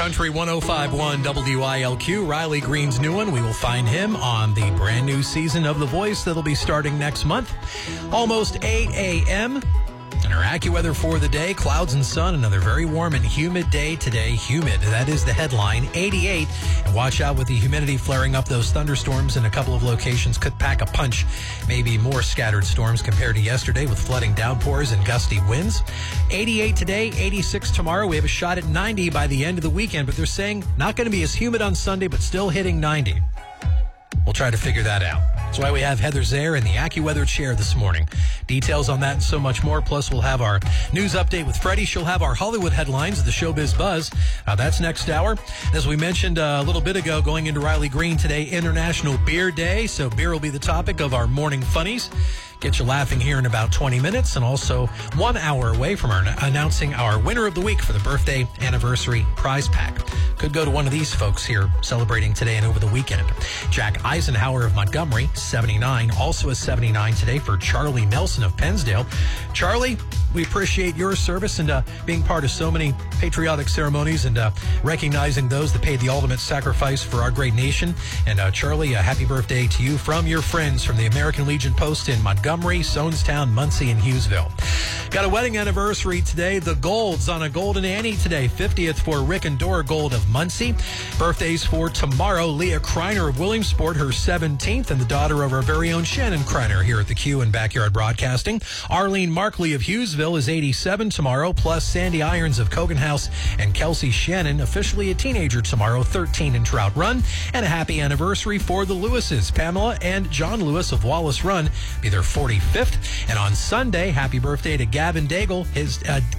Country 105.1 WILQ, Riley Green's new one. We will find him on the brand new season of The Voice that'll be starting next month. Almost 8 a.m. And our AccuWeather for the day, clouds and sun, another very warm and humid day today. Humid, that is the headline, 88. And watch out with the humidity flaring up. Those thunderstorms in a couple of locations could pack a punch. Maybe more scattered storms compared to yesterday with flooding downpours and gusty winds. 88 today, 86 tomorrow. We have a shot at 90 by the end of the weekend, but they're saying not going to be as humid on Sunday, but still hitting 90. We'll try to figure that out. That's why we have Heather Zaire in the AccuWeather chair this morning. Details on that and so much more. Plus, we'll have our news update with Freddie. She'll have our Hollywood headlines, the Showbiz Buzz. That's next hour. As we mentioned a little bit ago, going into Riley Green today, International Beer Day. So beer will be the topic of our morning funnies. Get you laughing here in about 20 minutes, and also 1 hour away from announcing our winner of the week for the birthday anniversary prize pack. Could go to one of these folks here celebrating today and over the weekend. Jack Eisenhower of Montgomery, 79. Also a 79 today for Charlie Nelson of Pennsdale. Charlie, we appreciate your service and being part of so many patriotic ceremonies and recognizing those that paid the ultimate sacrifice for our great nation. And Charlie, a happy birthday to you from your friends from the American Legion Post in Montgomery, Sonestown, Muncie, and Hughesville. Got a wedding anniversary today. The Golds on a Golden Annie today. 50th for Rick and Dora Gold of Muncie. Birthdays for tomorrow. Leah Kreiner of Williamsport, her 17th, and the daughter of our very own Shannon Kreiner here at the Q and Backyard Broadcasting. Arlene Markley of Hughesville is 87 tomorrow, plus Sandy Irons of Cogan House and Kelsey Shannon, officially a teenager tomorrow, 13 in Trout Run. And a happy anniversary for the Lewises. Pamela and John Lewis of Wallace Run be their 45th. And on Sunday, happy birthday to Gavin Dangle, his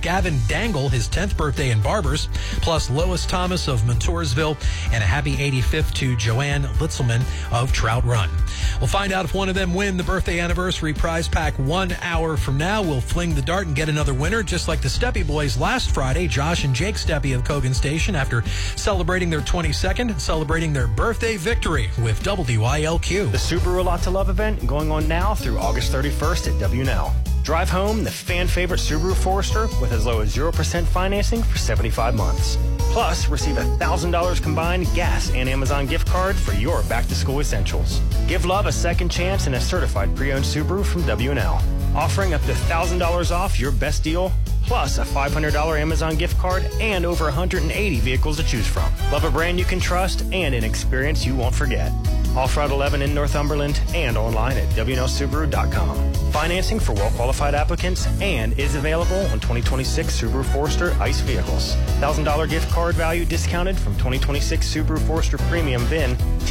10th birthday in Barbers, plus Lois Thomas of Montoursville, and a happy 85th to Joanne Litzelman of Trout Run. We'll find out if one of them win the birthday anniversary prize pack 1 hour from now. We'll fling the dart and get another winner, just like the Steppy Boys last Friday. Josh and Jake Steppy of Cogan Station, after celebrating their 22nd and celebrating their birthday victory with WILQ. The Subaru A Lot to Love event going on now through August 31st at WNL. Drive home the fan-favorite Subaru Forester with as low as 0% financing for 75 months. Plus, receive $1,000 combined gas and Amazon gift card for your back-to-school essentials. Give love a second chance in a certified pre-owned Subaru from WNL. Offering up to $1,000 off your best deal, plus a $500 Amazon gift card and over 180 vehicles to choose from. Love a brand you can trust and an experience you won't forget. Off Route 11 in Northumberland and online at WNLSubaru.com. Financing for well-qualified applicants and is available on 2026 Subaru Forester ICE vehicles. $1,000 gift card value discounted from 2026 Subaru Forester Premium VIN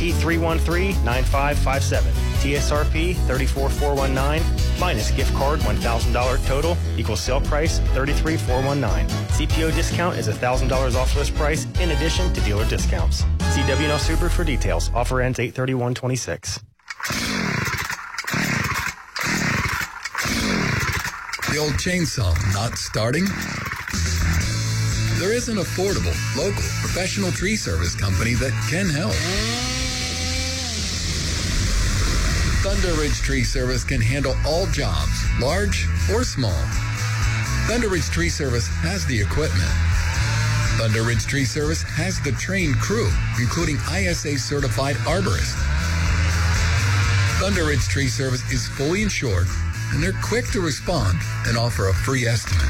T3139557. TSRP 34419 minus gift card $1,000 total equals sale price $33,419. CPO discount is $1,000 off list price in addition to dealer discounts. See WNL Subaru for details. Offer ends 8/31/26. The old chainsaw not starting? There is an affordable, local, professional tree service company that can help. Thunder Ridge Tree Service can handle all jobs, large or small. Thunder Ridge Tree Service has the equipment. Thunder Ridge Tree Service has the trained crew, including ISA-certified arborists. Thunder Ridge Tree Service is fully insured, and they're quick to respond and offer a free estimate.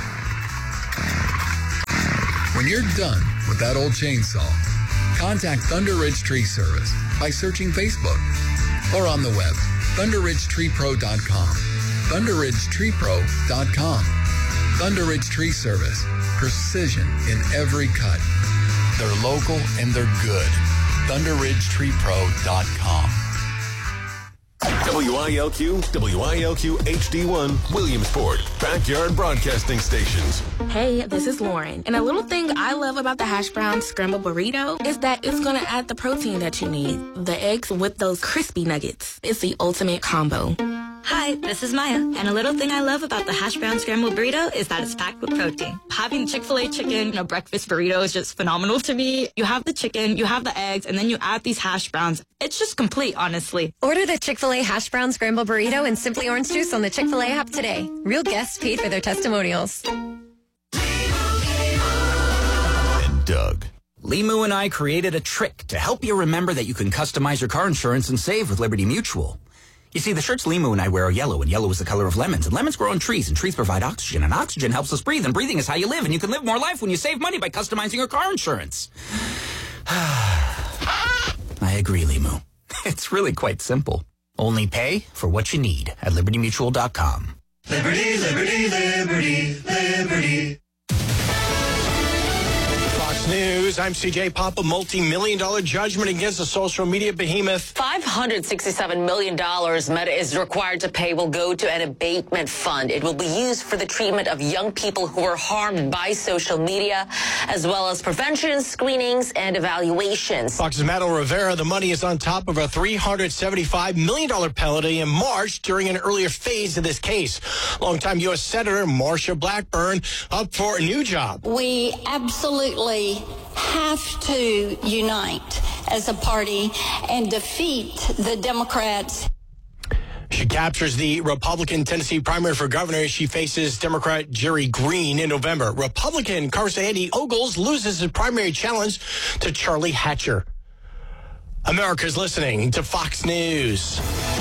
When you're done with that old chainsaw, contact Thunder Ridge Tree Service by searching Facebook or on the web, ThunderRidgeTreePro.com. ThunderRidgeTreePro.com. Thunder Ridge Tree Service. Precision in every cut. They're local and they're good. ThunderRidgeTreePro.com. WILQ, WILQ HD1, Williamsport, Backyard Broadcasting Stations. Hey, this is Lauren. And a little thing I love about the hash brown scrambled burrito is that it's going to add the protein that you need. The eggs with those crispy nuggets. It's the ultimate combo. Hi, this is Maya, and a little thing I love about the hash brown scrambled burrito is that it's packed with protein. Having Chick-fil-A chicken in a breakfast burrito is just phenomenal to me. You have the chicken, you have the eggs, and then you add these hash browns. It's just complete, honestly. Order the Chick-fil-A hash brown scrambled burrito and Simply Orange Juice on the Chick-fil-A app today. Real guests paid for their testimonials. And Doug Limu and I created a trick to help you remember that you can customize your car insurance and save with Liberty Mutual. You see, the shirts Limu and I wear are yellow, and yellow is the color of lemons. And lemons grow on trees, and trees provide oxygen, and oxygen helps us breathe, and breathing is how you live, and you can live more life when you save money by customizing your car insurance. I agree, Limu. It's really quite simple. Only pay for what you need at LibertyMutual.com. Liberty, liberty, liberty, liberty. Fox News, I'm CJ Papa. Multi-million-dollar judgment against the social media behemoth. $567 million Meta is required to pay will go to an abatement fund. It will be used for the treatment of young people who were harmed by social media, as well as prevention, screenings, and evaluations. Fox's Madeline Rivera, the money is on top of a $375 million penalty in March during an earlier phase of this case. Longtime U.S. Senator Marsha Blackburn up for a new job. We absolutely have to unite as a party and defeat the Democrats. She captures the Republican Tennessee primary for governor. She faces Democrat Jerry Green in November. Republican Congressman Andy Ogles loses his primary challenge to Charlie Hatcher. America's listening to Fox News.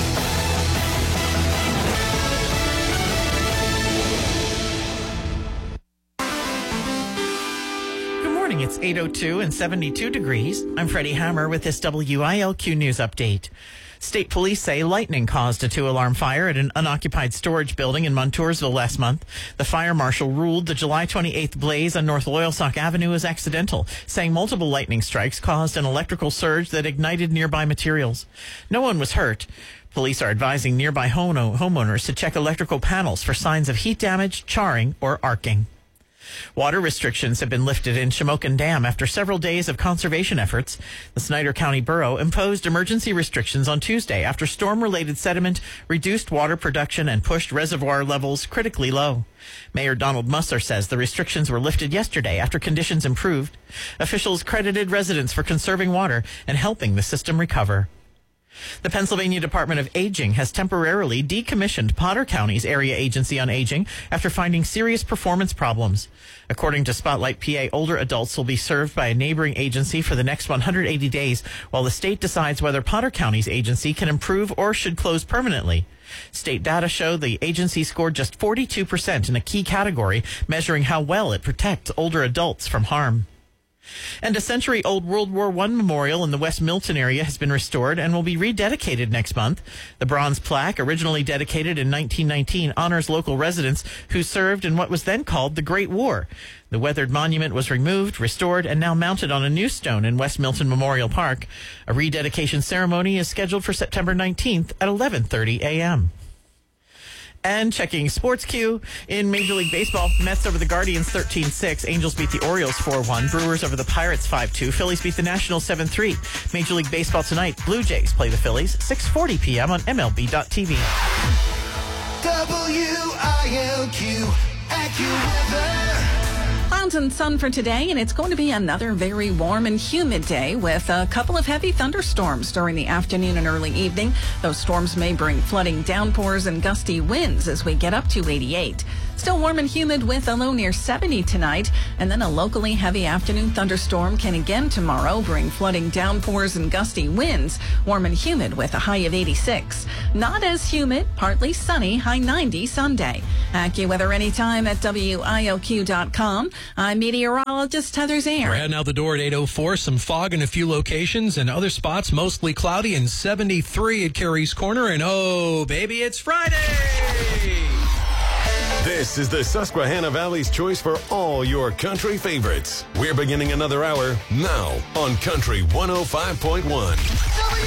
It's 8:02 and 72 degrees. I'm Freddie Hammer with this WILQ News Update. State police say lightning caused a 2-alarm fire at an unoccupied storage building in Montoursville last month. The fire marshal ruled the July 28th blaze on North Loyalsock Avenue was accidental, saying multiple lightning strikes caused an electrical surge that ignited nearby materials. No one was hurt. Police are advising nearby homeowners to check electrical panels for signs of heat damage, charring, or arcing. Water restrictions have been lifted in Shamokin Dam after several days of conservation efforts. The Snyder County Borough imposed emergency restrictions on Tuesday after storm-related sediment reduced water production and pushed reservoir levels critically low. Mayor Donald Musser says the restrictions were lifted yesterday after conditions improved. Officials credited residents for conserving water and helping the system recover. The Pennsylvania Department of Aging has temporarily decommissioned Potter County's Area Agency on Aging after finding serious performance problems. According to Spotlight PA, older adults will be served by a neighboring agency for the next 180 days, while the state decides whether Potter County's agency can improve or should close permanently. State data show the agency scored just 42% in a key category, measuring how well it protects older adults from harm. And a century-old World War I memorial in the West Milton area has been restored and will be rededicated next month. The bronze plaque, originally dedicated in 1919, honors local residents who served in what was then called the Great War. The weathered monument was removed, restored, and now mounted on a new stone in West Milton Memorial Park. A rededication ceremony is scheduled for September 19th at 11:30 a.m. And checking Sports Q in Major League Baseball, Mets over the Guardians 13-6, Angels beat the Orioles 4-1, Brewers over the Pirates 5-2, Phillies beat the Nationals 7-3. Major League Baseball tonight, Blue Jays play the Phillies 6:40 p.m. on MLB.tv. WILQ AccuWeather. Clouds and sun for today, and it's going to be another very warm and humid day with a couple of heavy thunderstorms during the afternoon and early evening. Those storms may bring flooding downpours and gusty winds as we get up to 88. Still warm and humid with a low near 70 tonight, and then a locally heavy afternoon thunderstorm can again tomorrow bring flooding downpours and gusty winds. Warm and humid with a high of 86. Not as humid, partly sunny, high 90 Sunday. AccuWeather anytime at WILQ.com. I'm meteorologist Heather Zahn. We're heading out the door at 8:04. Some fog in a few locations and other spots, mostly cloudy, and 73 at Carey's Corner. And oh, baby, it's Friday! This is the Susquehanna Valley's choice for all your country favorites. We're beginning another hour now on Country 105.1.